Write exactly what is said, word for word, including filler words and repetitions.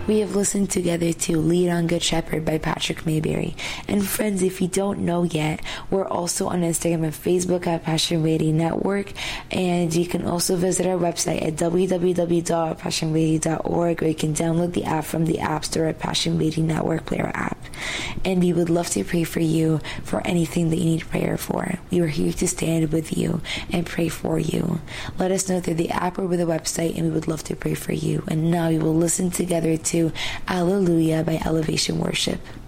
We have listened together to Lead on Good Shepherd by Patrick Mayberry. And friends, if you don't know yet, we're also on Instagram and Facebook at Passion Radio Network. And you can also visit our website at w w w dot passion radio dot org, or you can download the app from the App Store at Passion Radio Network Player app. And we would love to pray for you for anything that you need prayer for. We are here to stand with you and pray for you. Let us know through the app or with the website, and we would love to pray for you. And now we will listen together to Alleluia by Elevation Worship.